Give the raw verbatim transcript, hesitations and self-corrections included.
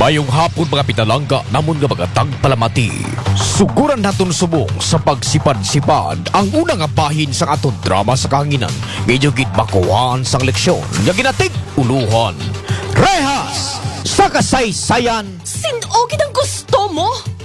Mayong hapon mga pinalangga namon nga mga tagpalamati. Suguran naton subong sa pagsipad-sipad ang unang nga bahin sa aton drama sa kahanginan. Medyo gitbakuan sang leksyon nga ginatig uluhan. Rehas sa kasaysayan. Sinogid ang gusto mo?